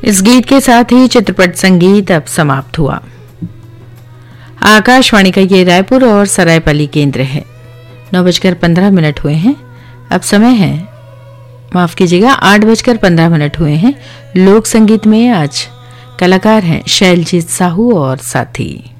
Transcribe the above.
इस गीत के साथ ही चित्रपट संगीत अब समाप्त हुआ। आकाशवाणी का ये रायपुर और सरायपाली केंद्र है। 9:15 हुए हैं। अब समय है, माफ कीजिएगा, 8:15 हुए हैं। लोक संगीत में आज कलाकार हैं शैलजीत साहू और साथी।